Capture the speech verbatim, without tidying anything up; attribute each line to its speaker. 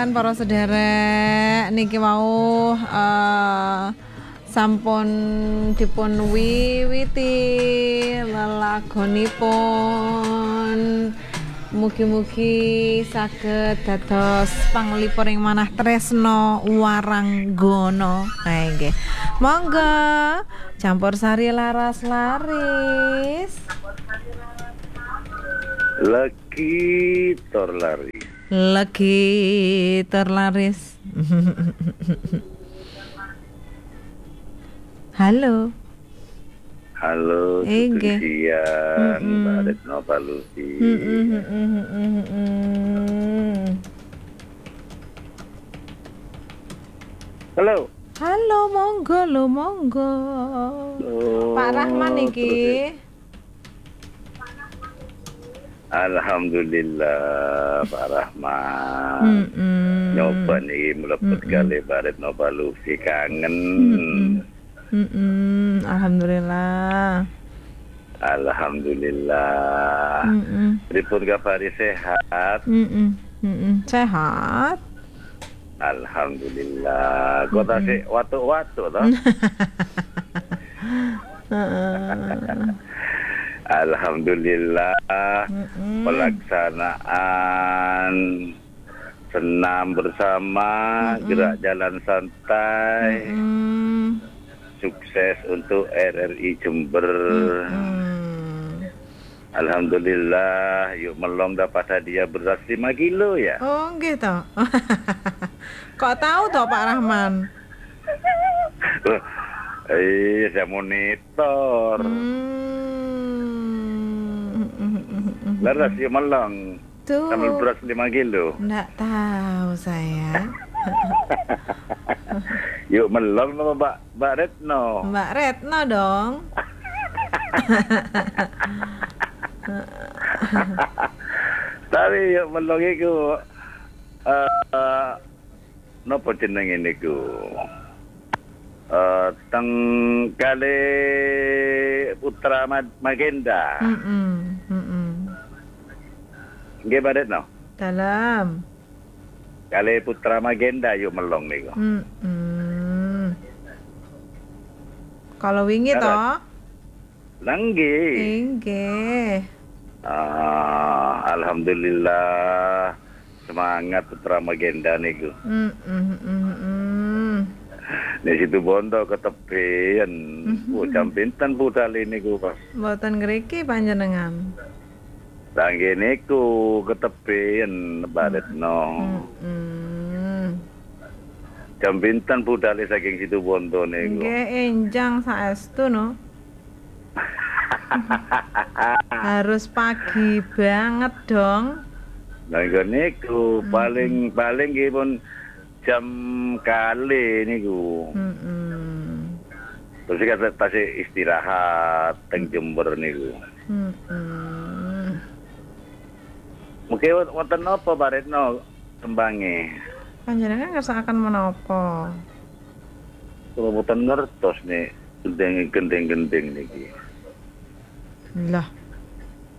Speaker 1: panjenengan para sederek niki wau uh, sampun dipun wiwiti lelagonipun. Mugi-mugi saged dados panglipur ing manah tresna waranggana. Kae nggih. Monggo campur sari laras laris.
Speaker 2: Legi torlari.
Speaker 1: Legi terlaris. Halo.
Speaker 2: Halo,
Speaker 1: Ege.
Speaker 2: siang,
Speaker 1: Mm-mm.
Speaker 2: Mbak Retno Palusi. Halo.
Speaker 1: Halo, monggo lo, monggo.
Speaker 2: Oh,
Speaker 1: Pak Rahman iki.
Speaker 2: Alhamdulillah, Pak Rahman.
Speaker 1: Mm-mm.
Speaker 2: Nyoba nih melepet
Speaker 1: Mm-mm.
Speaker 2: kali Mbak Retno Palusi, kangen.
Speaker 1: Mm-mm. Mm-mm. Alhamdulillah.
Speaker 2: Alhamdulillah.
Speaker 1: Mm-mm.
Speaker 2: Pripun kabari sehat?
Speaker 1: Mm-mm. Mm-mm. Sehat.
Speaker 2: Alhamdulillah. Kota
Speaker 1: Mm-mm.
Speaker 2: sih watu-watu toh?
Speaker 1: Heeh.
Speaker 2: Alhamdulillah.
Speaker 1: Mm-mm.
Speaker 2: Pelaksanaan senam bersama,
Speaker 1: Mm-mm.
Speaker 2: gerak jalan santai.
Speaker 1: Mm-mm.
Speaker 2: Sukses untuk R R I Jember.
Speaker 1: Mm-mm.
Speaker 2: Alhamdulillah, yuk melong dapat hadiah beras lima kilo ya.
Speaker 1: Oh gitu. Kok tahu toh Pak Rahman?
Speaker 2: Eh, saya monitor.
Speaker 1: Hmm.
Speaker 2: Laras yuk melong.
Speaker 1: Tuh.
Speaker 2: Sambil beras lima kilo.
Speaker 1: Nggak tahu saya.
Speaker 2: Yuk melong sama Mbak Mbak Retno.
Speaker 1: Mbak Retno dong.
Speaker 2: Tapi yuk melong iku eh napa jenenge niku? Eh teng kali Putra Magenda.
Speaker 1: Mm-mm. Mm-mm.
Speaker 2: Nggih Mbak Retno.
Speaker 1: Dalam.
Speaker 2: Kali Putra Magenda yuk melong niku.
Speaker 1: Mm-mm. Kalau wingi
Speaker 2: Darat.
Speaker 1: toh?
Speaker 2: Nggih.
Speaker 1: Nggih.
Speaker 2: Ah, alhamdulillah semangat Putra Magenda niku.
Speaker 1: Mm-mm.
Speaker 2: Di situ Bondo ketepian. Oh, jam pinten budal niku Pas.
Speaker 1: Mboten ngriki panjenengan.
Speaker 2: Langge niku ketepian Mbak Retno.
Speaker 1: Mm-mm.
Speaker 2: Jam pinten budal saking situ Bondo niku.
Speaker 1: Nggih enjang saestu no. Harus pagi banget dong.
Speaker 2: Langge niku paling paling nggih pun jam kali niku.
Speaker 1: Mm-mm.
Speaker 2: Terus kata tasih istirahat teng Jember niku.
Speaker 1: Mm-mm.
Speaker 2: Mungkin wonten napa Mbak Retno tembange?
Speaker 1: Panjenengan ngersakaken menapa?
Speaker 2: Kula mboten ngertos nih gendeng-gendeng niki.
Speaker 1: Lah,